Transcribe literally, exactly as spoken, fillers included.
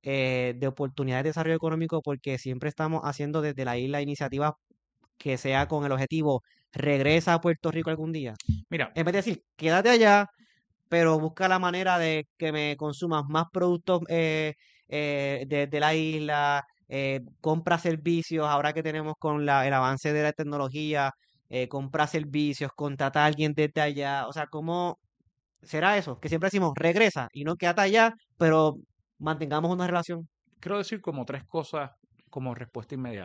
eh, de oportunidades de desarrollo económico porque siempre estamos haciendo desde la isla iniciativas que sea con el objetivo, regresa a Puerto Rico algún día. Mira, En vez de decir, quédate allá, pero busca la manera de que me consumas más productos eh, eh, de, de la isla, eh, compra servicios, ahora que tenemos con la, el avance de la tecnología, eh, compra servicios, contrata a alguien desde allá, o sea, ¿cómo será eso? Que siempre decimos, regresa y no quédate allá, pero mantengamos una relación. quiero decir como tres cosas como respuesta inmediata.